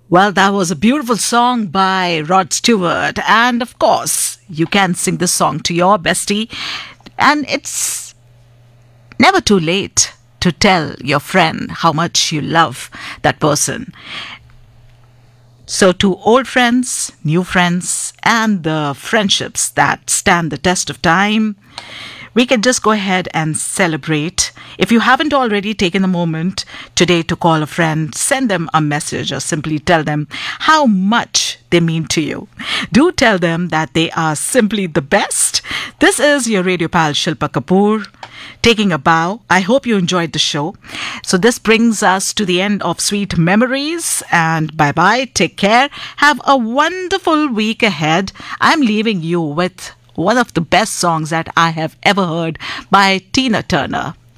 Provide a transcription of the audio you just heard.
Well, that was a beautiful song by Rod Stewart. And of course, you can sing this song to your bestie. And it's never too late to tell your friend how much you love that person. So, to old friends, new friends, and the friendships that stand the test of time, we can just go ahead and celebrate. If you haven't already taken a moment today to call a friend, send them a message or simply tell them how much they mean to you. Do tell them that they are simply the best. This is your radio pal Shilpa Kapoor taking a bow. I hope you enjoyed the show. So this brings us to the end of Sweet Memories, and bye-bye. Take care. Have a wonderful week ahead. I'm leaving you with one of the best songs that I have ever heard by Tina Turner.